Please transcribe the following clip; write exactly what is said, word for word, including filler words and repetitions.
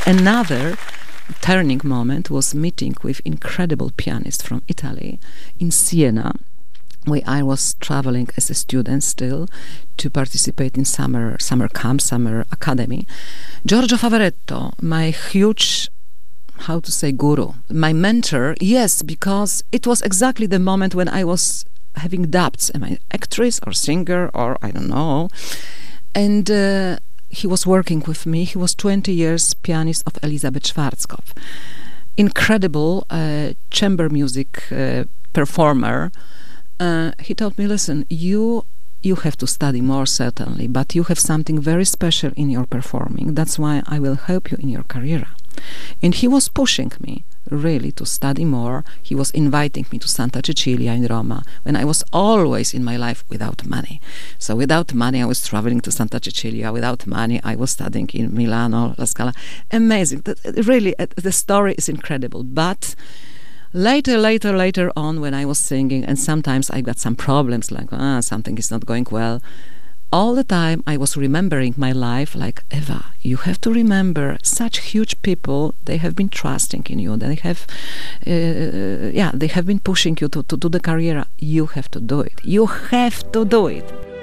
Another turning moment was meeting with incredible pianist from Italy in Siena, where I was traveling as a student still to participate in summer summer camp, summer academy. Giorgio Favaretto, my huge, how to say, guru, my mentor, yes, because it was exactly the moment when I was having doubts, am I actress or singer or I don't know. And uh, he was working with me. He was twenty years pianist of Elizabeth Schwarzkopf. Incredible uh, chamber music uh, performer. Uh, he told me, listen, you you have to study more, certainly, but you have something very special in your performing. That's why I will help you in your career. And he was pushing me, really, to study more. He was inviting me to Santa Cecilia in Roma, when I was always in my life without money. So without money, I was traveling to Santa Cecilia. Without money, I was studying in Milano, La Scala. Amazing. That, really, uh, the story is incredible. But Later, later, later on, when I was singing, and sometimes I got some problems, like, ah, something is not going well, all the time I was remembering my life, like, Eva, you have to remember, such huge people, they have been trusting in you, they have, uh, yeah, they have been pushing you to, to do the career. You have to do it. You have to do it.